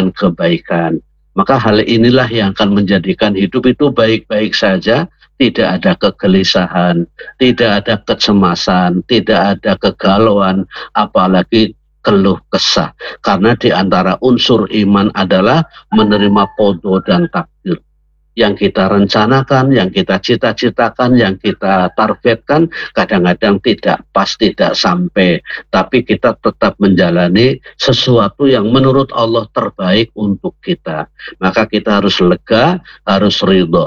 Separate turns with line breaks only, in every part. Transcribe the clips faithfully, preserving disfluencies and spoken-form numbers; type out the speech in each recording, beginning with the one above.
dengan kebaikan. Maka hal inilah yang akan menjadikan hidup itu baik-baik saja, tidak ada kegelisahan, tidak ada kecemasan, tidak ada kegalauan, apalagi keluh kesah. Karena di antara unsur iman adalah menerima qada dan takdir. Yang kita rencanakan, yang kita cita-citakan, yang kita targetkan, kadang-kadang tidak pas, tidak sampai. Tapi kita tetap menjalani sesuatu yang menurut Allah terbaik untuk kita. Maka kita harus lega, harus ridho.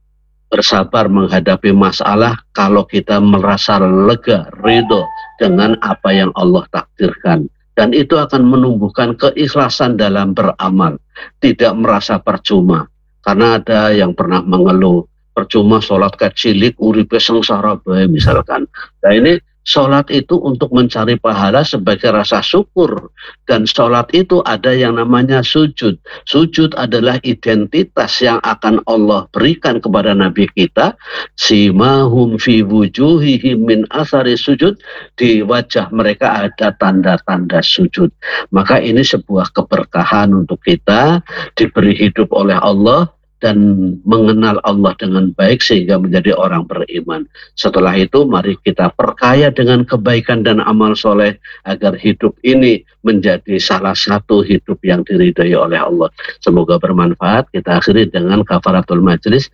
Bersabar menghadapi masalah kalau kita merasa lega, ridho dengan apa yang Allah takdirkan. Dan itu akan menumbuhkan keikhlasan dalam beramal. Tidak merasa percuma. Karena ada yang pernah mengeluh, percuma sholat kacilik, uripe sengsara bae misalkan. Nah ini sholat itu untuk mencari pahala sebagai rasa syukur. Dan sholat itu ada yang namanya sujud. Sujud adalah identitas yang akan Allah berikan kepada Nabi kita. Simahum fi wujuhihim min athari sujud. Di wajah mereka ada tanda-tanda sujud. Maka ini sebuah keberkahan untuk kita, diberi hidup oleh Allah, dan mengenal Allah dengan baik sehingga menjadi orang beriman. Setelah itu mari kita perkaya dengan kebaikan dan amal soleh agar hidup ini menjadi salah satu hidup yang diridhai oleh Allah. Semoga bermanfaat. Kita akhiri dengan kafaratul majlis.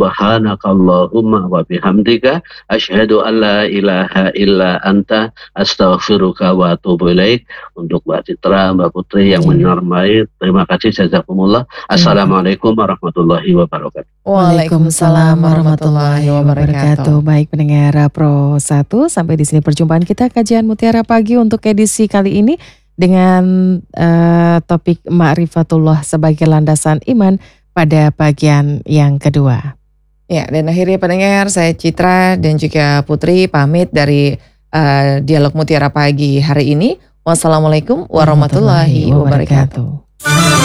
Subhanakallahumma wa bihamdika asyhadu an la ilaha illa anta astaghfiruka wa atubu ilaik. Untuk Mbak Citra, Mbak Putri yang menyermai, terima kasih, jazakumullah. Assalamualaikum warahmatullahi wabarakatuh.
Waalaikumsalam warahmatullahi wabarakatuh. Baik pendengar Pro satu, sampai di sini perjumpaan kita kajian Mutiara Pagi untuk edisi kali ini dengan uh, topik Ma'rifatullah sebagai landasan iman pada bagian yang kedua.
Ya, dan akhirnya pendengar, saya Citra dan juga Putri pamit dari uh, Dialog Mutiara Pagi hari ini. Wassalamualaikum warahmatullahi wabarakatuh.